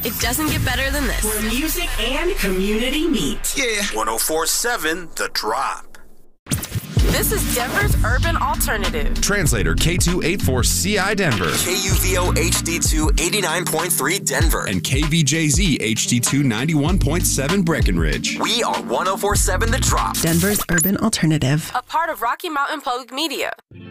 It doesn't get better than this. Where music and community meet. Yeah. 104.7 The Drop. This is Denver's Urban Alternative. Translator K284CI Denver. KUVO HD2 89.3 Denver. And KVJZ HD2 91.7 Breckenridge. We are 104.7 The Drop. Denver's Urban Alternative. A part of Rocky Mountain Public Media.